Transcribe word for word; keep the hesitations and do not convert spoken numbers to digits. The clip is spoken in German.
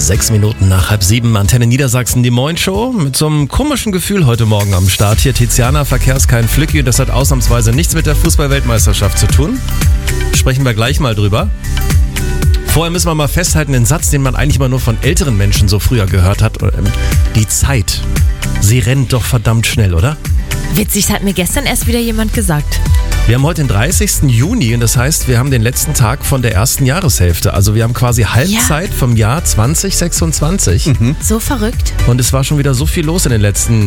Sechs Minuten nach halb sieben, Antenne Niedersachsen, die Moin-Show. Mit so einem komischen Gefühl heute Morgen am Start. Hier Tiziana, Verkehrs kein Flücki. Und das hat ausnahmsweise nichts mit der Fußball-Weltmeisterschaft zu tun. Sprechen wir gleich mal drüber. Vorher müssen wir mal festhalten, den Satz, den man eigentlich immer nur von älteren Menschen so früher gehört hat. Die Zeit, sie rennt doch verdammt schnell, oder? Witzig, das hat mir gestern erst wieder jemand gesagt. Wir haben heute den dreißigsten Juni und das heißt, wir haben den letzten Tag von der ersten Jahreshälfte. Also wir haben quasi Halbzeit ja. vom Jahr zwanzig sechsundzwanzig. Mhm. So verrückt. Und es war schon wieder so viel los in den letzten